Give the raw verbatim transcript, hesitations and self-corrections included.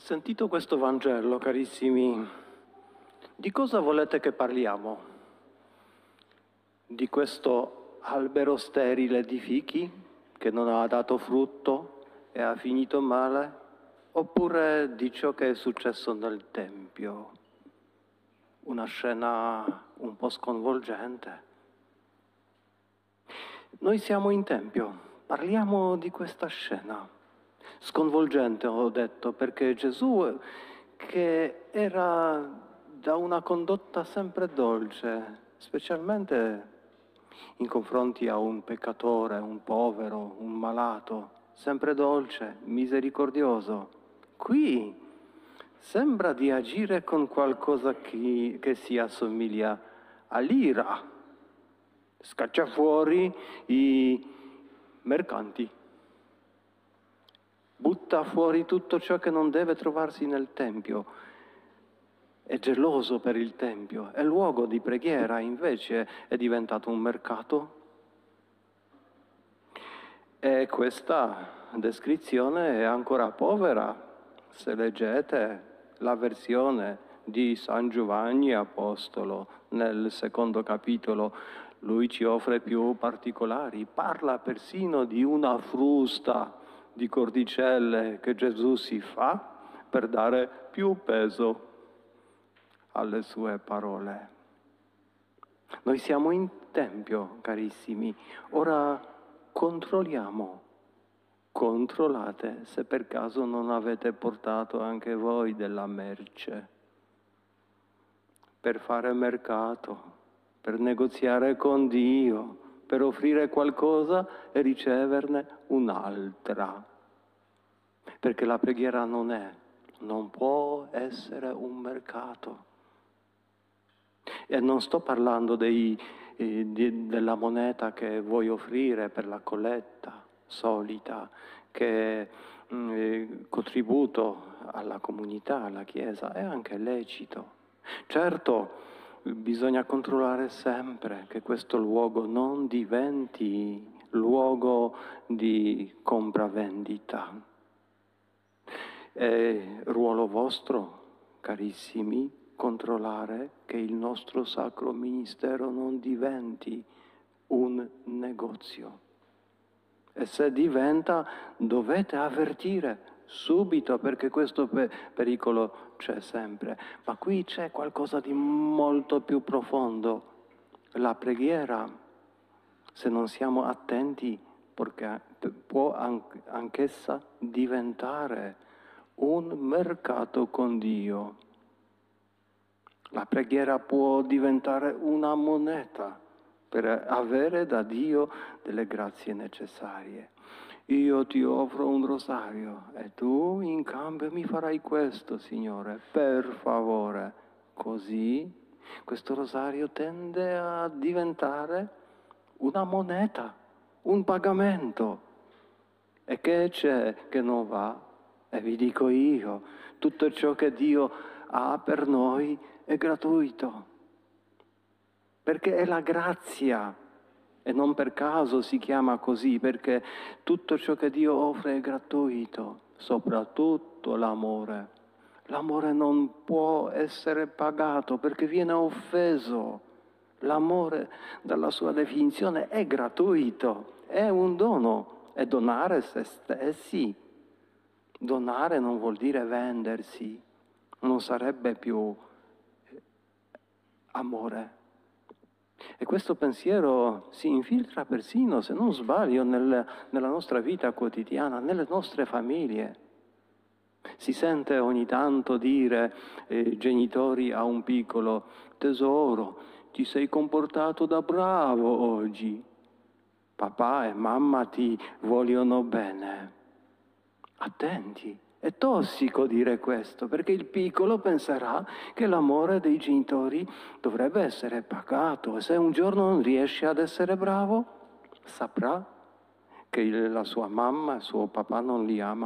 Sentito questo Vangelo, carissimi, di cosa volete che parliamo? Di questo albero sterile di fichi che non ha dato frutto e ha finito male? Oppure di ciò che è successo nel Tempio? Una scena un po' sconvolgente. Noi siamo in Tempio, parliamo di questa scena. Sconvolgente, ho detto, perché Gesù, che era da una condotta sempre dolce, specialmente in confronti a un peccatore, un povero, un malato, sempre dolce, misericordioso. Qui sembra di agire con qualcosa che, che si assomiglia all'ira. Scaccia fuori i mercanti. Butta fuori tutto ciò che non deve trovarsi nel Tempio. È geloso per il Tempio. È luogo di preghiera, invece è diventato un mercato. E questa descrizione è ancora povera. Se leggete la versione di San Giovanni Apostolo nel secondo capitolo, lui ci offre più particolari. Parla persino di una frusta di cordicelle che Gesù si fa per dare più peso alle sue parole. Noi siamo in Tempio, carissimi. Ora controlliamo, controllate se per caso non avete portato anche voi della merce per fare mercato, per negoziare con Dio, per offrire qualcosa e riceverne un'altra. Perché la preghiera non è, non può essere un mercato. E non sto parlando dei, eh, di, della moneta che vuoi offrire per la colletta solita, che è eh, contributo alla comunità, alla Chiesa, è anche lecito. Certo, bisogna controllare sempre che questo luogo non diventi luogo di compravendita. È ruolo vostro, carissimi, controllare che il nostro sacro ministero non diventi un negozio. E se diventa, dovete avvertire subito, perché questo pe- pericolo c'è sempre. Ma qui c'è qualcosa di molto più profondo. La preghiera, se non siamo attenti, perché può anch'essa diventare un mercato con Dio. La preghiera può diventare una moneta per avere da Dio delle grazie necessarie. Io ti offro un rosario e tu in cambio mi farai questo, Signore, per favore. Così questo rosario tende a diventare una moneta, un pagamento. E che c'è che non va? E vi dico io, tutto ciò che Dio ha per noi è gratuito, perché è la grazia, e non per caso si chiama così, perché tutto ciò che Dio offre è gratuito, soprattutto l'amore. L'amore non può essere pagato perché viene offeso. L'amore, dalla sua definizione, è gratuito, è un dono, è donare se stessi. Donare non vuol dire vendersi, non sarebbe più amore. E questo pensiero si infiltra persino, se non sbaglio, nel, nella nostra vita quotidiana, nelle nostre famiglie. Si sente ogni tanto dire, eh, genitori a un piccolo: tesoro, ti sei comportato da bravo oggi. Papà e mamma ti vogliono bene. Attenti. È tossico dire questo, perché il piccolo penserà che l'amore dei genitori dovrebbe essere pagato, e se un giorno non riesce ad essere bravo, saprà che la sua mamma e suo papà non li ama